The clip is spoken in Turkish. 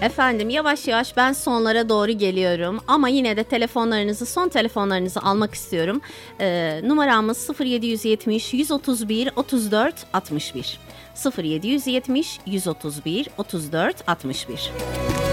Efendim yavaş yavaş ben sonlara doğru geliyorum ama yine de son telefonlarınızı almak istiyorum. Numaramız 0770 131 34 61. 0770 131 34 61.